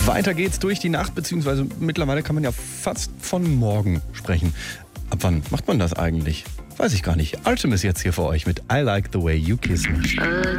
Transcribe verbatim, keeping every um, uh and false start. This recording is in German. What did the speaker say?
Weiter geht's durch die Nacht, beziehungsweise mittlerweile kann man ja fast von morgen sprechen. Ab wann macht man das eigentlich? Weiß ich gar nicht. Artemis jetzt hier für euch mit I Like the Way You Kiss Me.